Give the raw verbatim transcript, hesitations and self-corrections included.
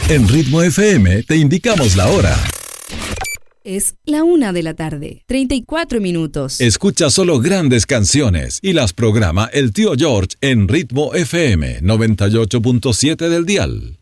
En Ritmo F M te indicamos la hora. Es la una de la tarde, treinta y cuatro minutos. Escucha solo grandes canciones y las programa el tío George en Ritmo F M noventa y ocho punto siete del dial.